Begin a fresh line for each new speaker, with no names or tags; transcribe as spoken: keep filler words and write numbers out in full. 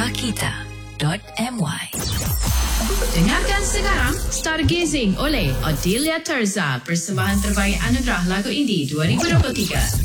Rakita dot m y.
Dengarkan sekarang Stargazing oleh Odelia Terza, persembahan terbaik anugerah lagu indie dua ribu dua puluh tiga.